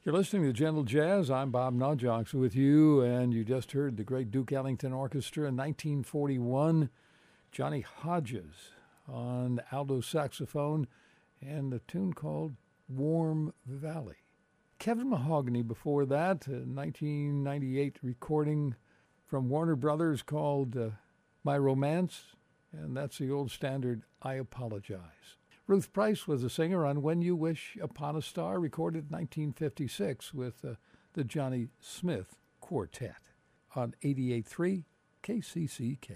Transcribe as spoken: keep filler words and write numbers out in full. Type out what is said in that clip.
You're listening to Gentle Jazz. I'm Bob Nodjoks with you, and you just heard the great Duke Ellington Orchestra in nineteen forty-one. Johnny Hodges on alto saxophone, and a tune called Warm Valley. Kevin Mahogany before that, a nineteen ninety-eight recording from Warner Brothers called uh, My Romance, and that's the old standard, I Apologize. Ruth Price was a singer on When You Wish Upon a Star, recorded in nineteen fifty-six with uh, the Johnny Smith Quartet on eighty-eight point three K C C K.